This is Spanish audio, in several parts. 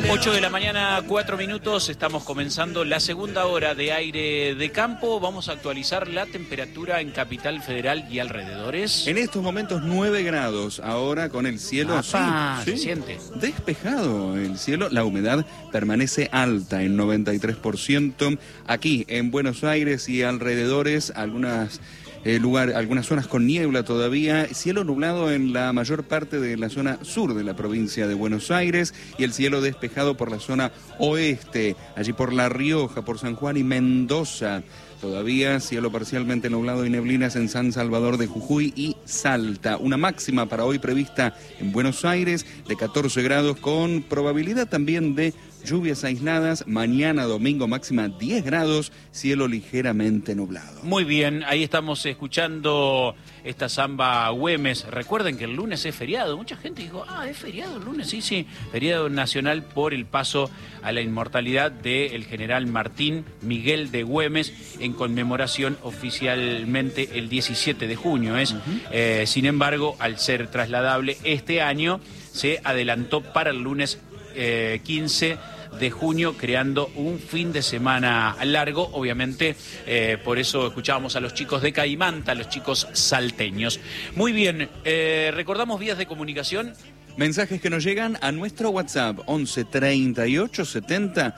8 de la mañana, 4 minutos, estamos comenzando la segunda hora de aire de campo. Vamos a actualizar la temperatura en Capital Federal y alrededores. En estos momentos 9 grados, ahora con el cielo se siente despejado el cielo, la humedad permanece alta en 93%. Aquí en Buenos Aires y alrededores, algunas zonas con niebla todavía, cielo nublado en la mayor parte de la zona sur de la provincia de Buenos Aires y el cielo despejado por la zona oeste, allí por La Rioja, por San Juan y Mendoza. Todavía cielo parcialmente nublado y neblinas en San Salvador de Jujuy y Salta. Una máxima para hoy prevista en Buenos Aires de 14 grados con probabilidad también de lluvias aisladas. Mañana domingo máxima 10 grados, cielo ligeramente nublado. Muy bien, ahí estamos escuchando esta samba Güemes. Recuerden que el lunes es feriado. Mucha gente dijo, es feriado el lunes. Sí, feriado nacional por el paso a la inmortalidad del general Martín Miguel de Güemes, en conmemoración oficialmente el 17 de junio. Sin embargo, al ser trasladable este año, se adelantó para el lunes 15 de junio, creando un fin de semana largo, obviamente, por eso escuchábamos a los chicos de Caimanta, a los chicos salteños. Muy bien, recordamos vías de comunicación. Mensajes que nos llegan a nuestro WhatsApp 11 38 70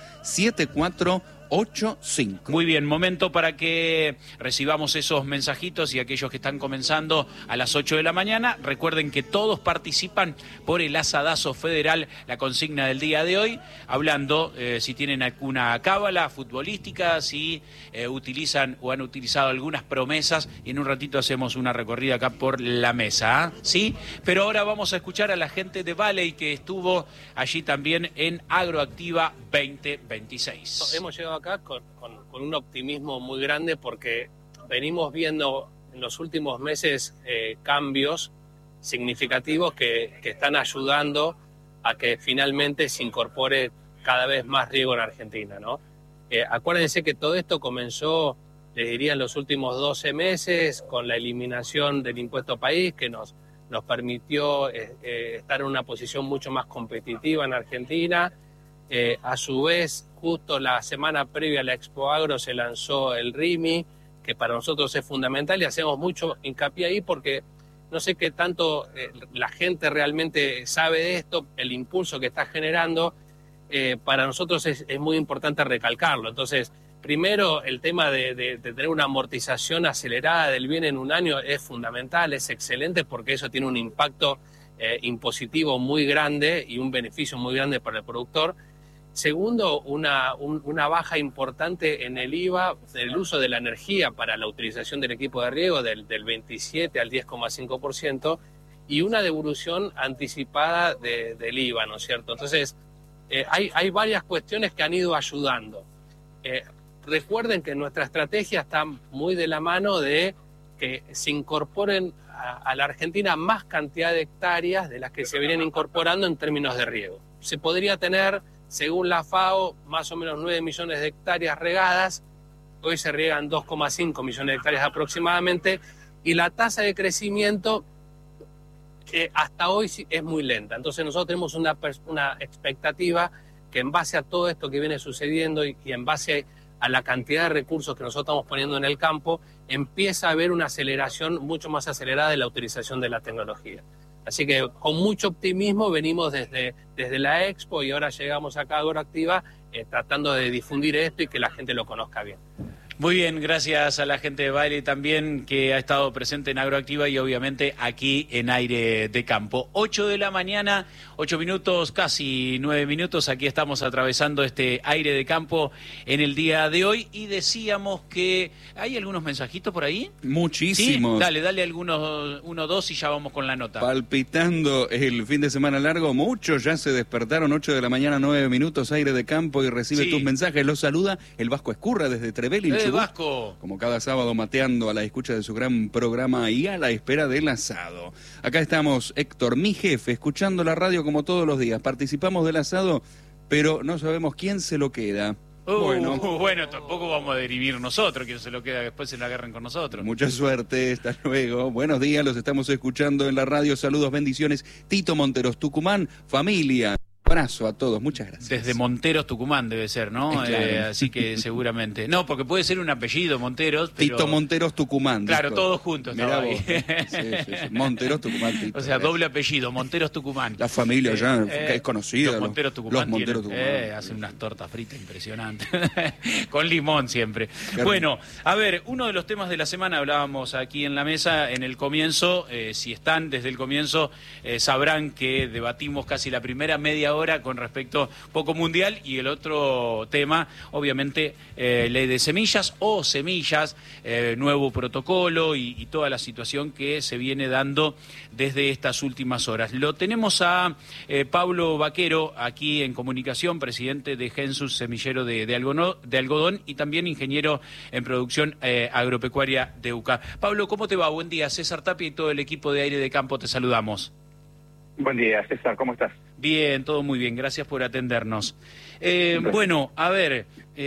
7485. Muy bien, momento para que recibamos esos mensajitos y aquellos que están comenzando a las 8 de la mañana. Recuerden que todos participan por el asadazo federal, la consigna del día de hoy, hablando si tienen alguna cábala futbolística, si utilizan o han utilizado algunas promesas, y en un ratito hacemos una recorrida acá por la mesa, ¿sí? Pero ahora vamos a escuchar a la gente de Valley que estuvo allí también en Agroactiva 2026. Hemos llegado acá con un optimismo muy grande porque venimos viendo en los últimos meses cambios significativos que están ayudando a que finalmente se incorpore cada vez más riego en Argentina, ¿no? Acuérdense que todo esto comenzó, les diría, en los últimos 12 meses con la eliminación del impuesto país que nos permitió estar en una posición mucho más competitiva en Argentina. A su vez, justo la semana previa a la Expo Agro se lanzó el RIMI, que para nosotros es fundamental y hacemos mucho hincapié ahí porque no sé qué tanto la gente realmente sabe de esto, el impulso que está generando, para nosotros es muy importante recalcarlo. Entonces, primero, el tema de tener una amortización acelerada del bien en un año es fundamental, es excelente porque eso tiene un impacto impositivo muy grande y un beneficio muy grande para el productor. Segundo, una baja importante en el IVA del uso de la energía para la utilización del equipo de riego del 27 al 10,5% y una devolución anticipada del IVA, ¿no es cierto? Entonces, hay varias cuestiones que han ido ayudando. Recuerden que nuestra estrategia está muy de la mano de que se incorporen a la Argentina más cantidad de hectáreas de las que se vienen incorporando en términos de riego. Se podría tener, según la FAO, más o menos 9 millones de hectáreas regadas. Hoy se riegan 2,5 millones de hectáreas aproximadamente y la tasa de crecimiento hasta hoy es muy lenta. Entonces nosotros tenemos una expectativa que en base a todo esto que viene sucediendo y en base a la cantidad de recursos que nosotros estamos poniendo en el campo, empieza a haber una aceleración mucho más acelerada de la utilización de la tecnología. Así que con mucho optimismo venimos desde la Expo y ahora llegamos acá a Agroactiva tratando de difundir esto y que la gente lo conozca bien. Muy bien, gracias a la gente de Baile también que ha estado presente en Agroactiva y obviamente aquí en Aire de Campo. 8 de la mañana, 8 minutos, casi 9 minutos, aquí estamos atravesando este Aire de Campo en el día de hoy y decíamos que hay algunos mensajitos por ahí. Muchísimos. ¿Sí? Dale algunos, 1, 2 y ya vamos con la nota. Palpitando el fin de semana largo, muchos ya se despertaron, 8 de la mañana, 9 minutos, Aire de Campo y recibe tus mensajes. Los saluda el Vasco Escurra desde Trevelin. Vasco. Como cada sábado mateando a la escucha de su gran programa y a la espera del asado. Acá estamos, Héctor, mi jefe, escuchando la radio como todos los días. Participamos del asado, pero no sabemos quién se lo queda. Bueno, tampoco vamos a derivir nosotros, quién se lo queda, después se la agarren con nosotros. Mucha suerte, hasta luego. Buenos días, los estamos escuchando en la radio. Saludos, bendiciones. Tito Monteros, Tucumán, familia. Abrazo a todos, muchas gracias. Desde Monteros, Tucumán debe ser, ¿no? Claro. Así que seguramente. No, porque puede ser un apellido, Monteros. Pero... Tito Monteros, Tucumán. Claro, Disco. todos juntos. Mirá Ahí. vos. Sí. Monteros, Tucumán, Tito. O sea, doble apellido, Monteros, Tucumán. La familia ya es conocida. Los Monteros, Tucumán. Los Monteros, Tucumán. Hacen unas tortas fritas impresionantes. Con limón siempre. Qué Bueno, a ver, uno de los temas de la semana hablábamos aquí en la mesa, en el comienzo, si están desde el comienzo, sabrán que debatimos casi la primera media hora con respecto poco mundial, y el otro tema, obviamente, ley de semillas o semillas, nuevo protocolo y toda la situación que se viene dando desde estas últimas horas. Lo tenemos a Pablo Vaquero aquí en comunicación, presidente de Gensus Semillero de Algodón y también ingeniero en producción agropecuaria de UCA. Pablo, ¿cómo te va? Buen día. César Tapia y todo el equipo de Aire de Campo te saludamos. Buen día, César, ¿cómo estás? Bien, todo muy bien, gracias por atendernos. Bueno, a ver,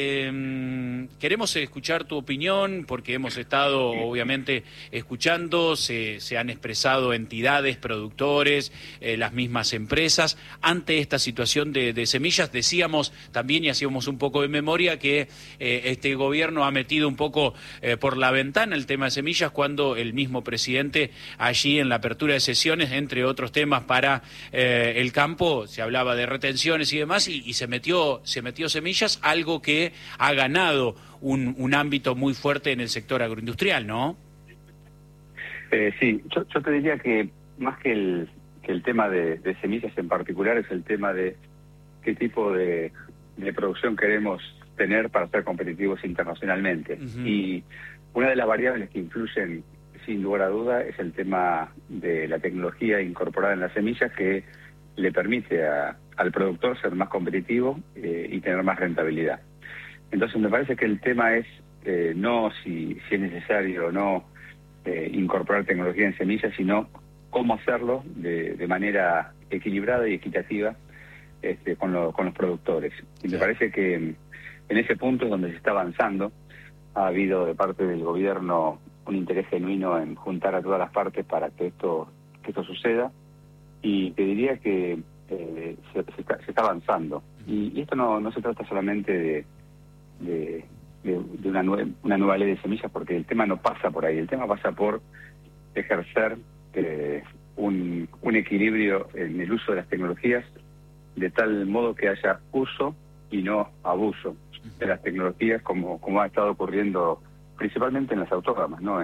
queremos escuchar tu opinión porque hemos estado obviamente escuchando, se han expresado entidades, productores, las mismas empresas ante esta situación de semillas. Decíamos también y hacíamos un poco de memoria que este gobierno ha metido un poco por la ventana el tema de semillas cuando el mismo presidente allí en la apertura de sesiones, entre otros temas para el campo, se hablaba de retenciones y demás y se metió semillas, algo que ha ganado un ámbito muy fuerte en el sector agroindustrial, ¿no? Sí, yo te diría que más que el tema de semillas en particular es el tema de qué tipo de producción queremos tener para ser competitivos internacionalmente. Uh-huh. Y una de las variables que influyen sin lugar a duda es el tema de la tecnología incorporada en las semillas que le permite al productor ser más competitivo y tener más rentabilidad. Entonces me parece que el tema es no si es necesario o no incorporar tecnología en semillas, sino cómo hacerlo de manera equilibrada y equitativa con los productores. Y me parece que en ese punto es donde se está avanzando. Ha habido de parte del gobierno un interés genuino en juntar a todas las partes para que esto suceda, y te diría que se está avanzando. Y esto no se trata solamente de una nueva ley de semillas, porque el tema no pasa por ahí, el tema pasa por ejercer un equilibrio en el uso de las tecnologías, de tal modo que haya uso y no abuso de las tecnologías, como ha estado ocurriendo principalmente en las autógamas, ¿no?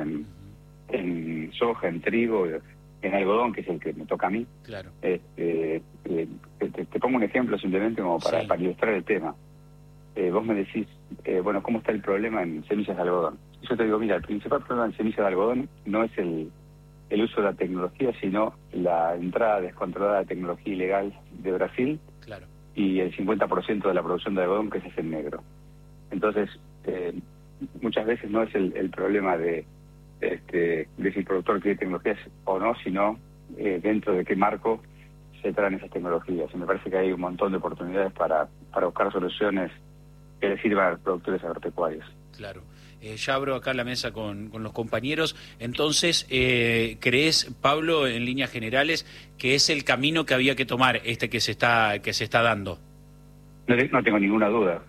En soja, en trigo, en algodón, que es el que me toca a mí. Claro. Te pongo un ejemplo simplemente como para ilustrar el tema. Vos me decís, bueno, ¿cómo está el problema en semillas de algodón? Yo te digo, mira, el principal problema en semillas de algodón no es el uso de la tecnología, sino la entrada descontrolada de tecnología ilegal de Brasil. Claro. Y el 50% de la producción de algodón que se hace en negro. Entonces, muchas veces no es el problema de si el productor quiere tecnologías o no, sino dentro de qué marco se traen esas tecnologías. Y me parece que hay un montón de oportunidades para buscar soluciones que le sirvan a los productores agropecuarios. Claro. Ya abro acá la mesa con los compañeros. Entonces, ¿crees, Pablo, en líneas generales, que es el camino que había que tomar que se está dando? No tengo ninguna duda.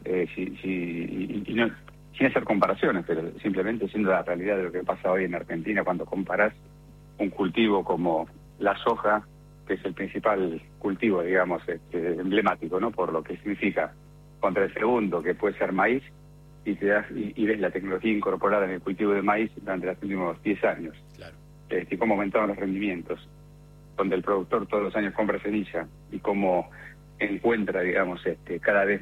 No, sin hacer comparaciones, pero simplemente siendo la realidad de lo que pasa hoy en Argentina, cuando comparás un cultivo como la soja, que es el principal cultivo, digamos, emblemático, ¿no? Por lo que significa, contra el segundo, que puede ser maíz, y ves la tecnología incorporada en el cultivo de maíz durante los últimos 10 años. Claro. Y cómo aumentaron los rendimientos, donde el productor todos los años compra semilla y cómo encuentra, digamos, cada vez